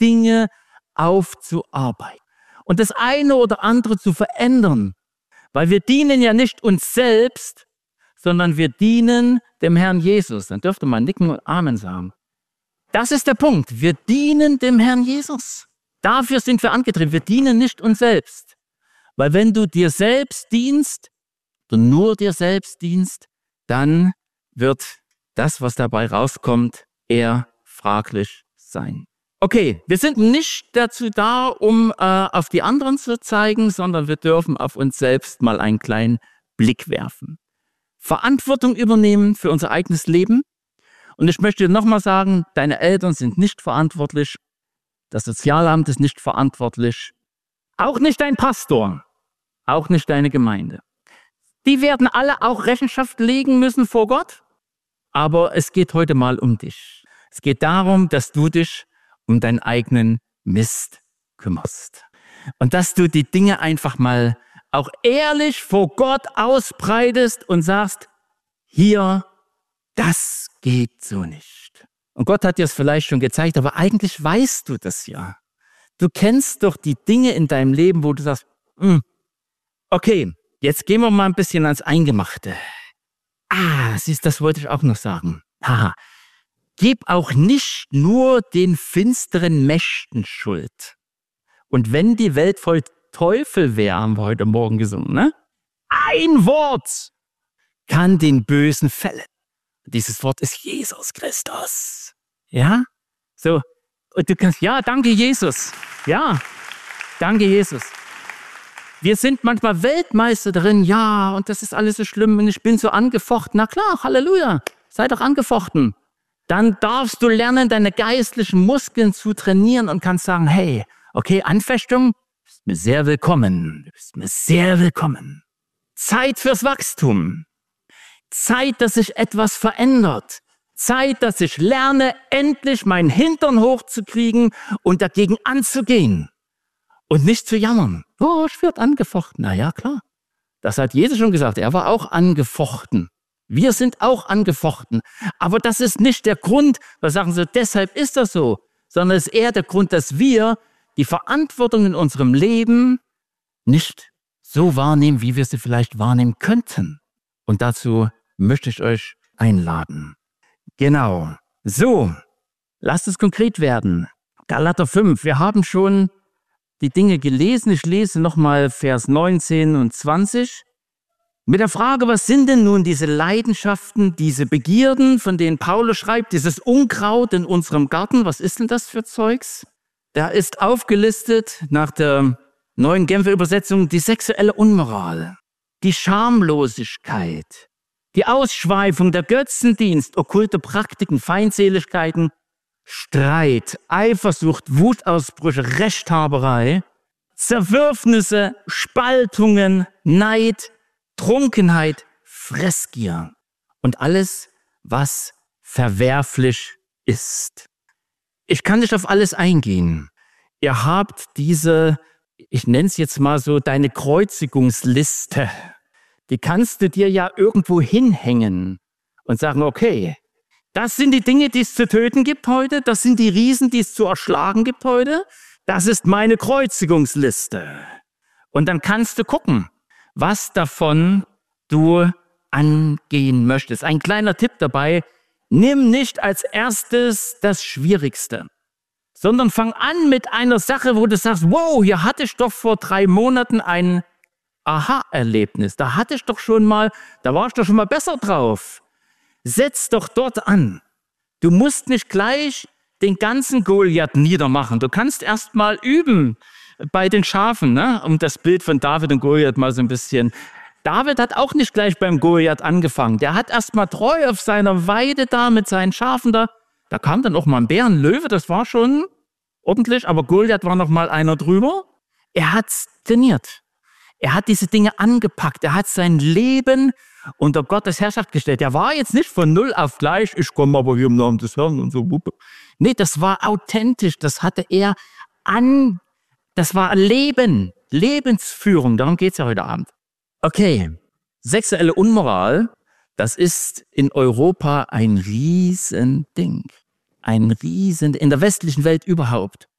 Dinge aufzuarbeiten und das eine oder andere zu verändern. Weil wir dienen ja nicht uns selbst, sondern wir dienen dem Herrn Jesus. Dann dürfte man nicken und Amen sagen. Das ist der Punkt. Wir dienen dem Herrn Jesus. Dafür sind wir angetreten. Wir dienen nicht uns selbst. Weil wenn du dir selbst dienst, du nur dir selbst dienst, dann wird das, was dabei rauskommt, eher fraglich sein. Okay, wir sind nicht dazu da, um auf die anderen zu zeigen, sondern wir dürfen auf uns selbst mal einen kleinen Blick werfen. Verantwortung übernehmen für unser eigenes Leben. Und ich möchte dir nochmal sagen, deine Eltern sind nicht verantwortlich, das Sozialamt ist nicht verantwortlich, auch nicht dein Pastor, auch nicht deine Gemeinde. Die werden alle auch Rechenschaft legen müssen vor Gott, aber es geht heute mal um dich. Es geht darum, dass du dich um deinen eigenen Mist kümmerst. Und dass du die Dinge einfach mal auch ehrlich vor Gott ausbreitest und sagst, hier, das geht so nicht. Und Gott hat dir es vielleicht schon gezeigt, aber eigentlich weißt du das ja. Du kennst doch die Dinge in deinem Leben, wo du sagst, okay, jetzt gehen wir mal ein bisschen ans Eingemachte. Siehst, das wollte ich auch noch sagen. Haha. Gib auch nicht nur den finsteren Mächten Schuld. Und wenn die Welt voll Teufel wäre, haben wir heute Morgen gesungen, ne? Ein Wort kann den Bösen fällen. Dieses Wort ist Jesus Christus. Ja? So. Und du kannst, ja, danke Jesus. Ja, danke Jesus. Wir sind manchmal Weltmeister darin, ja, und das ist alles so schlimm und ich bin so angefochten. Na klar, Halleluja, sei doch angefochten. Dann darfst du lernen, deine geistlichen Muskeln zu trainieren und kannst sagen, hey, okay, Anfechtung, du bist mir sehr willkommen. Du bist mir sehr willkommen. Zeit fürs Wachstum. Zeit, dass sich etwas verändert. Zeit, dass ich lerne, endlich meinen Hintern hochzukriegen und dagegen anzugehen. Und nicht zu jammern. Oh, ich werde angefochten. Na ja, klar. Das hat Jesus schon gesagt. Er war auch angefochten. Wir sind auch angefochten. Aber das ist nicht der Grund, wir sagen so, deshalb ist das so, sondern es ist eher der Grund, dass wir die Verantwortung in unserem Leben nicht so wahrnehmen, wie wir sie vielleicht wahrnehmen könnten. Und dazu möchte ich euch einladen. Genau. So, lasst es konkret werden. Galater 5, wir haben schon die Dinge gelesen. Ich lese nochmal Vers 19 und 20. Mit der Frage, was sind denn nun diese Leidenschaften, diese Begierden, von denen Paulus schreibt, dieses Unkraut in unserem Garten, was ist denn das für Zeugs? Da ist aufgelistet nach der neuen Genfer Übersetzung die sexuelle Unmoral, die Schamlosigkeit, die Ausschweifung, der Götzendienst, okkulte Praktiken, Feindseligkeiten, Streit, Eifersucht, Wutausbrüche, Rechthaberei, Zerwürfnisse, Spaltungen, Neid, Trunkenheit, Fressgier und alles, was verwerflich ist. Ich kann nicht auf alles eingehen. Ihr habt diese, ich nenne es jetzt mal so, deine Kreuzigungsliste. Die kannst du dir ja irgendwo hinhängen und sagen, okay, das sind die Dinge, die es zu töten gibt heute. Das sind die Riesen, die es zu erschlagen gibt heute. Das ist meine Kreuzigungsliste. Und dann kannst du gucken, was davon du angehen möchtest. Ein kleiner Tipp dabei, nimm nicht als erstes das Schwierigste, sondern fang an mit einer Sache, wo du sagst, wow, hier hatte ich doch vor 3 Monaten ein Aha-Erlebnis. Da hatte ich doch schon mal, da war ich doch schon mal besser drauf. Setz doch dort an. Du musst nicht gleich den ganzen Goliath niedermachen. Du kannst erst mal üben bei den Schafen, ne? Um das Bild von David und Goliath mal so ein bisschen. David hat auch nicht gleich beim Goliath angefangen. Der hat erst mal treu auf seiner Weide da mit seinen Schafen da. Da kam dann auch mal ein Bär, ein Löwe, das war schon ordentlich. Aber Goliath war noch mal einer drüber. Er hat's trainiert. Er hat diese Dinge angepackt. Er hat sein Leben unter Gottes Herrschaft gestellt. Er war jetzt nicht von 0 auf gleich, ich komme aber hier im Namen des Herrn und so. Nee, das war authentisch. Das hatte er das war Leben, Lebensführung. Darum geht es ja heute Abend. Okay, sexuelle Unmoral, das ist in Europa ein Riesending. In der westlichen Welt überhaupt.